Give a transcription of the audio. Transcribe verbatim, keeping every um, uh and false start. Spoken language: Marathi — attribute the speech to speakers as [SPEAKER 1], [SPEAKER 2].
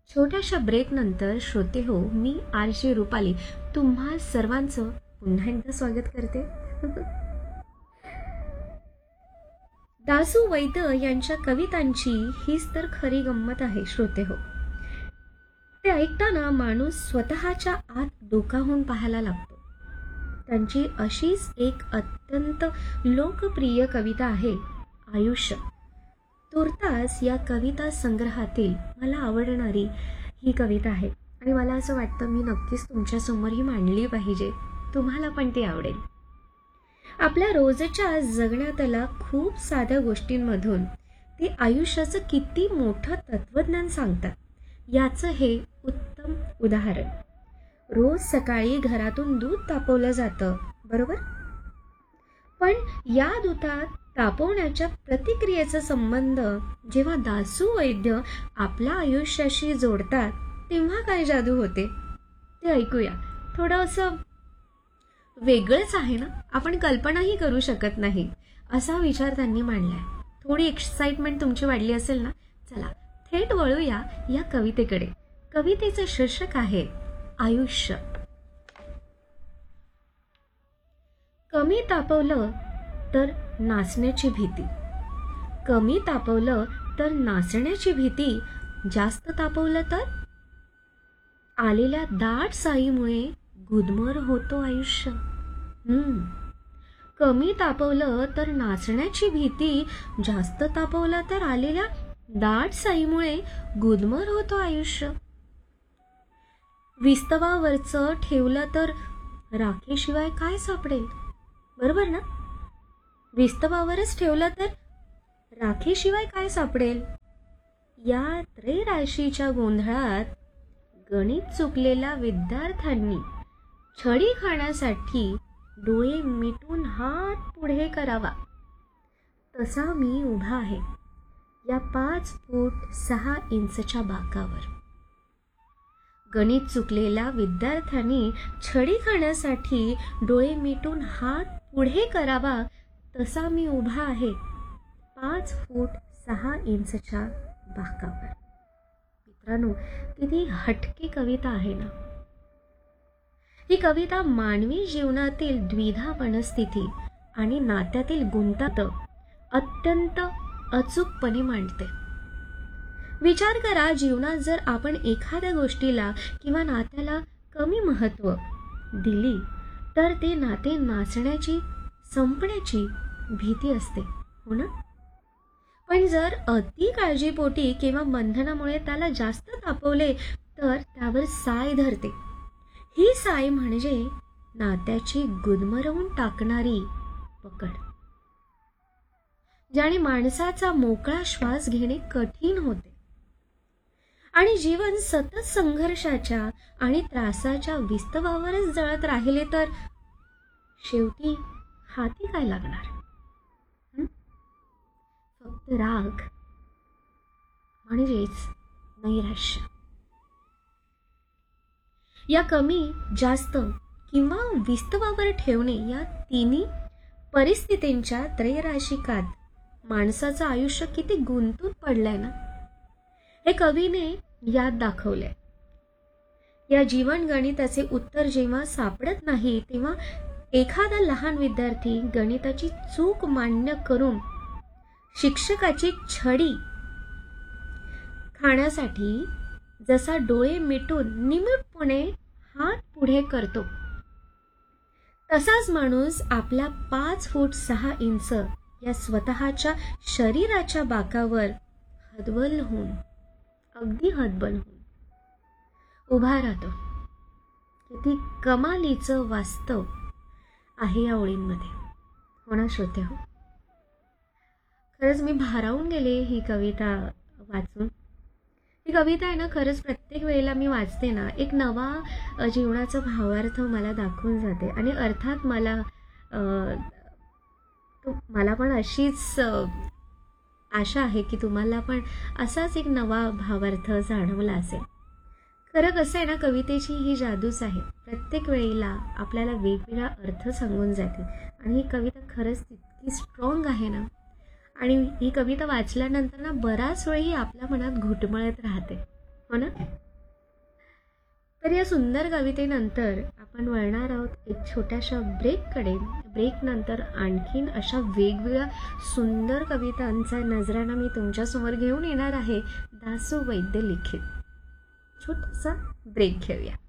[SPEAKER 1] छोट्याशा ब्रेक नंतर श्रोते हो, मी आरजे रुपाली तुम्हा सर्वांचं पुन्हा एकदा स्वागत करते. दासू वैद्य यांच्या कवितांची हीच तर खरी गंमत आहे श्रोते हो. ते ऐकताना माणूस स्वतःच्या आत डोकावून पाहायला लागतो. त्यांची अशीच एक अत्यंत लोकप्रिय कविता आहे आयुष्य. तुर्तास या कविता संग्रहातील मला आवडणारी ही कविता आहे आणि मला असं वाटतं मी नक्कीच तुमच्यासमोर ही मांडली पाहिजे, तुम्हाला पण ती आवडेल. आपल्या रोजच्या जगण्यातल्या खूप साध्या गोष्टींमधून ती आयुष्याचं किती मोठं तत्वज्ञान सांगतात याचं हे उत्तम उदाहरण. रोज सकाळी घरातून दूध तापवलं जातं, बरोबर? पण या दुधात तापवण्याच्या प्रतिक्रियेचा संबंध जेव्हा दासू वैद्य आपल्या आयुष्याशी जोडतात तेव्हा काय जादू होते ते ऐकूया. थोडं असं वेगळंच आहे ना, आपण कल्पनाही करू शकत नाही असा विचार त्यांनी मांडलाय. थोडी एक्साइटमेंट तुमची वाढली असेल ना. चला थेट वळूया या कवितेकडे. कवितेचं शीर्षक आहे आयुष्य. कमी तापवलं तर नाचण्याची भीती, कमी तापवलं तर नाचण्याची भीती, जास्त तापवलं तर आलेल्या दाट साईमुळे गुदमर होतो आयुष्य. हम्म कमी तापवलं तर नाचण्याची भीती, जास्त तापवलं तर आलेल्या दाट साईमुळे गुदमर होतो आयुष्य. विस्तवावरचं ठेवलं तर राखेशिवाय काय सापडेल, बरोबर ना? विस्तवावरच ठेवलं तर राखेशिवाय काय सापडेल. या त्रैराशीच्या गोंधळात गणित चुकलेल्या विद्यार्थ्यांनी छडी खाण्यासाठी डोळे मिटून हात पुढे करावा, तसा मी उभा आहे या पाच फूट सहा इंचच्या बाकावर. गणित चुकलेल्या विद्यार्थ्यांनी छडी खाण्यासाठी डोळे मिटून हात पुढे करावा, तसा मी उभा आहे पाच फूट सहा इंचच्या बाकावर. मित्रांनो, किती हटकी कविता आहे ना. ही कविता मानवी जीवनातील द्विधा मनस्थिती आणि नात्यातील गुंतात अत्यंत अचूकपणे मांडते. विचार करा, जीवनात जर आपण एखाद्या गोष्टीला किंवा नात्याला कमी महत्त्व दिली तर ते नाते नाचण्याची संपण्याची भीती असते, हो ना? पण जर अति काळजीपोटी किंवा बंधनामुळे त्याला जास्त तापवले तर त्यावर साय धरते. ही साय म्हणजे नात्याची गुदमरवून टाकणारी पकड, ज्याने माणसाचा मोकळा श्वास घेणे कठीण होते आणि जीवन सतत संघर्षाच्या आणि त्रासाच्या विस्तवावरच जळत राहिले तर शेवटी हाती काय लागणार? फक्त राग म्हणजेच नैराश्य. या कमी जास्त किंवा विस्तवावर ठेवणे या तिन्ही परिस्थितींच्या त्रैराशिकात माणसाचं आयुष्य किती गुंतून पडलंय ना, हे कवीने यात दाखवलंय. या जीवन गणिताचे उत्तर जेव्हा सापडत नाही तेव्हा एखादा लहान विद्यार्थी गणिताची चूक मान्य करून शिक्षकाची छडी खाण्यासाठी जसा डोळे मिटून निमूटपणे हात पुढे करतो, तसाच माणूस आपल्या पाच फूट सहा इंच या स्वतःच्या शरीराच्या बाकावर हतबल होऊन, अगदी हतबल होऊन उभा राहतो. किती कमालीचं वास्तव आहे या ओळींमध्ये, हो ना श्रोते हो? खरंच मी भारावून गेले ही कविता वाचून. ही कविता आहे ना, खरंच प्रत्येक वेळेला मी वाचते ना, एक नवा जीवनाचा भावार्थ मला दाखवून जाते. आणि अर्थात मला मला पण अशीच आशा आहे की तुम्हाला पण असाच एक नवा भावार्थ जाणवला असेल. खरं कसं आहे ना, कवितेची ही जादूच आहे. प्रत्येक वेळेला आपल्याला वेगवेगळा अर्थ सांगून जाते आणि ही कविता खरंच तितकी स्ट्रॉंग आहे ना. आणि ही कविता वाचल्यानंतर ना बराच वेळही आपल्या मनात घुटमळत राहते. हो ना? तर या सुंदर कवितेनंतर आपण वळणार आहोत एक छोट्याशा ब्रेककडे. ब्रेकनंतर आणखीन अशा वेगवेगळ्या सुंदर कवितांचा नजराणा मी तुमच्यासमोर घेऊन येणार आहे, दासू वैद्य लिखित. छोटासा ब्रेक घेऊया.